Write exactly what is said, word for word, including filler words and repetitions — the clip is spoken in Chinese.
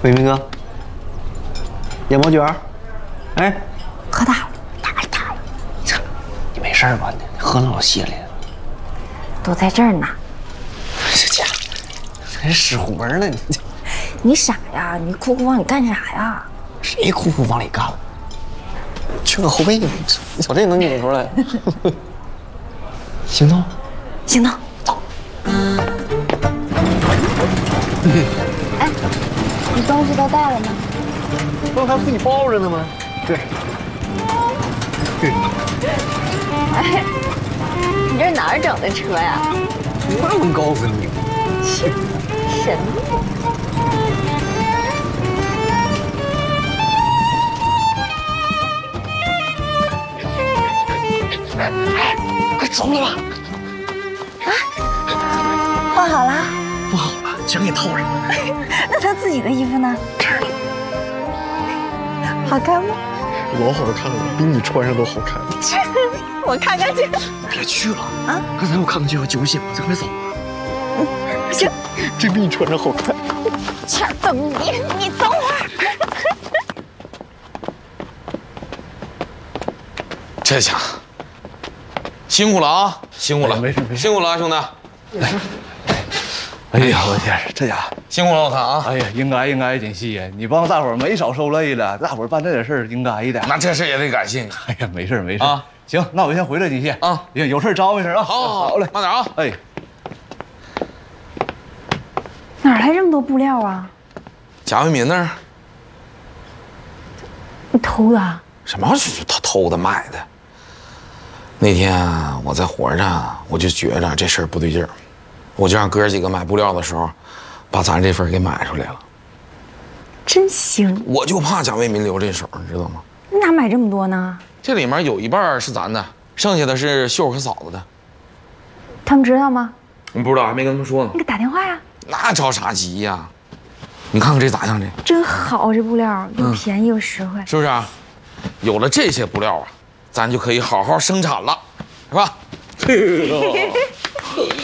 伟明哥，眼毛卷儿，哎， 喝大了， 大了大了，你没事吧？你喝那老血里了， 都在这儿呢。 这家伙还使活呢你？ 你傻呀？你哭哭往里干啥呀？ 谁哭哭往里干了？去个后背，小这能拧出来？行动， 行动， 走。 哎，你东西都带了吗？ 不是还自己抱着呢吗？对。 哎，你这哪儿整的车呀？ 那能告诉你吗？ 神。 快走了吧！ 啊，换好了？ 不好了，全给套上了。 那他自己的衣服呢？ 这儿呢。 好看吗？ 老好看了，比你穿上都好看。 我看看去。 别去了啊！刚才我看看就要酒醒了，咱快走。 行， 这比你穿上好看。 钱等你，你等会儿。 这家伙辛苦了啊，辛苦了， 没事没事， 辛苦了啊，兄弟。 来，哎呀，我天，这家伙辛苦了，我看啊。 哎呀，应该应该，锦溪呀，你帮大伙儿没少受累了，大伙儿办这点事儿应该的。 那这事也得感谢你。 哎呀，没事没事啊。 行，那我先回来，锦溪啊， 有有事招呼一声啊。 好，好， 好嘞， 慢点啊。 哎， 哪来这么多布料啊？ 贾为民那儿。 你偷的？ 什么是他偷的买的？那天啊，我在火车站，我就觉着这事儿不对劲儿，我就让哥几个买布料的时候，把咱这份给买出来了。 真行！ 我就怕贾为民留这手，你知道吗？ 你哪买这么多呢？ 这里面有一半是咱的，剩下的是秀和嫂子的。 他们知道吗？ 我不知道，还没跟他们说呢。 你给打电话呀！ 那着啥急呀？你看看这咋样？这真好，这布料又便宜又实惠， 是不是啊？有了这些布料啊，咱就可以好好生产了，是吧？